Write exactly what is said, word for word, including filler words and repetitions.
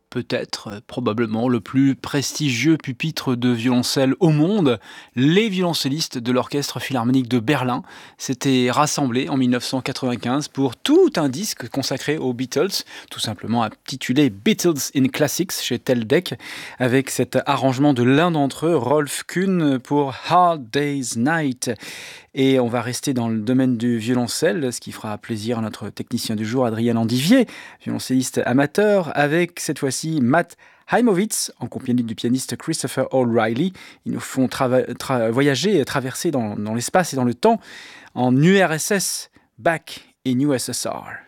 peut-être, euh, probablement le plus prestigieux pupitre de violoncelle au monde. Les violoncellistes de l'Orchestre Philharmonique de Berlin s'étaient rassemblés en mille neuf cent quatre-vingt-quinze pour tout un disque consacré aux Beatles, tout simplement intitulé Beatles in Classics chez Teldec, avec cet arrangement de l'un d'entre eux, Rolf Kuhn, pour Hard Day's Night. Et on va rester dans le domaine du violoncelle, ce qui fera plaisir à notre technicien du jour, Adrien Andivier, violoncelliste amateur, avec cette fois-ci Matt Heimowitz, en compagnie du pianiste Christopher O'Reilly. Ils nous font trava- tra- voyager et traverser dans, dans l'espace et dans le temps en U R S S, back in U S S R.